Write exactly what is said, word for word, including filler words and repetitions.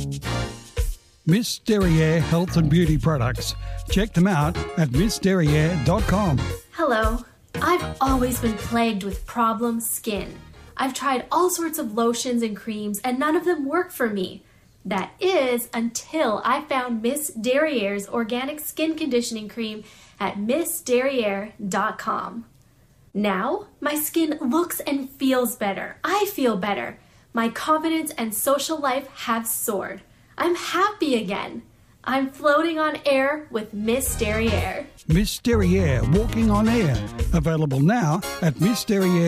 Miss Derriere Health and Beauty Products. Check them out at miss derriere dot com. Hello. I've always been plagued with problem skin. I've tried all sorts of lotions and creams and none of them work for me. That is until I found Miss Derriere's organic skin conditioning cream at miss derriere dot com. Now, my skin looks and feels better. I feel better. My confidence and social life have soared. I'm happy again. I'm floating on air with Miss Derriere. Miss Derriere Walking on Air. Available now at miss derriere